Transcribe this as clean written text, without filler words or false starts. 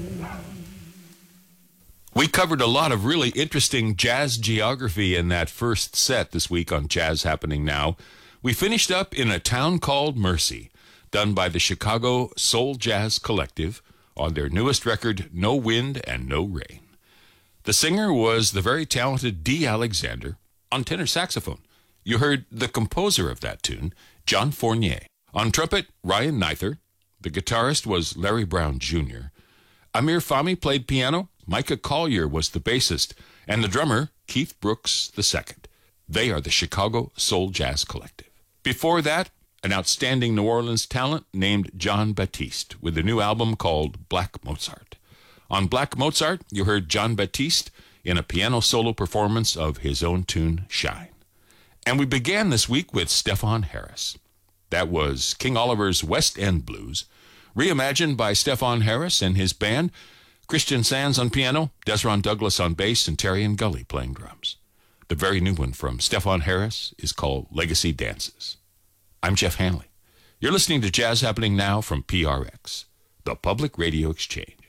We covered a lot of really interesting jazz geography in that first set this week on Jazz Happening Now. We finished up in A Town Called Mercy, done by the Chicago Soul Jazz Collective on their newest record, No Wind and No Rain. The singer was the very talented Dee Alexander on tenor saxophone. You heard the composer of that tune, John Fournier. On trumpet, Ryan Neither. The guitarist was Larry Brown Jr. Amir Fahmy played piano. Micah Collier was the bassist, and the drummer, Keith Brooks II. They are the Chicago Soul Jazz Collective. Before that, an outstanding New Orleans talent named Jon Batiste with a new album called Black Mozart. On Black Mozart, you heard Jon Batiste in a piano solo performance of his own tune, Shine. And we began this week with Stefon Harris. That was King Oliver's West End Blues, reimagined by Stefon Harris and his band, Christian Sands on piano, Desron Douglas on bass, and Terry and Gully playing drums. The very new one from Stefon Harris is called Legacy Dances. I'm Jeff Hanley. You're listening to Jazz Happening Now from PRX, the Public Radio Exchange.